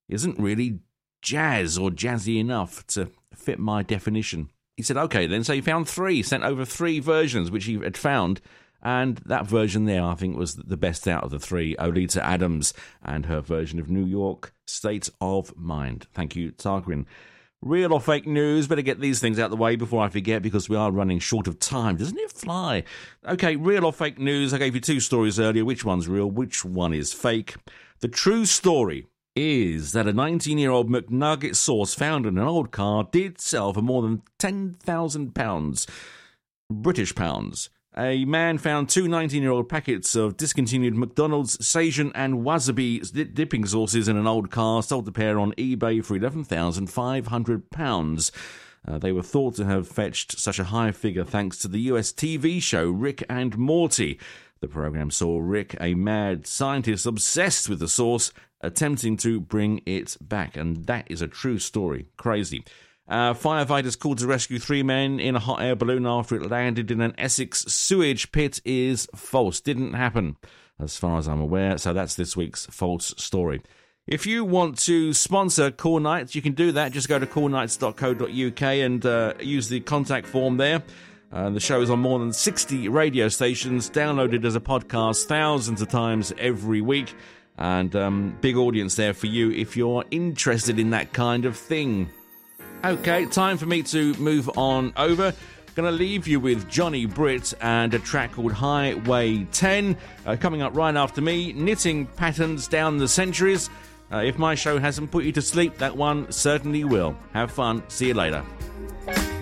isn't really jazz or jazzy enough to fit my definition. He said, okay then, so he found 3, sent over 3 versions which he had found, and that version there I think was the best out of the 3, Oleta Adams and her version of New York, State of Mind. Thank you, Tarquin. Real or fake news? Better get these things out of the way before I forget, because we are running short of time. Doesn't it fly? Okay, real or fake news? I gave you 2 stories earlier. Which one's real? Which one is fake? The true story is that a 19-year-old McNugget sauce found in an old car did sell for more than £10,000, British pounds. A man found 2 19-year-old packets of discontinued McDonald's Seitan and Wasabi dipping sauces in an old car, sold the pair on eBay for £11,500. They were thought to have fetched such a high figure thanks to the US TV show Rick and Morty. The program saw Rick, a mad scientist obsessed with the sauce, attempting to bring it back. And that is a true story. Crazy. Firefighters called to rescue 3 men in a hot air balloon after it landed in an Essex sewage pit is false. Didn't happen, as far as I'm aware. So that's this week's false story. If you want to sponsor Cool Nights, you can do that. Just go to coolnights.co.uk and use the contact form there. The show is on more than 60 radio stations, downloaded as a podcast thousands of times every week, and big audience there for you if you're interested in that kind of thing. Okay, time for me to move on over. Going to leave you with Johnny Britt and a track called Highway 10. Coming up right after me, Knitting Patterns Down the Centuries. If my show hasn't put you to sleep, that one certainly will. Have fun. See you later.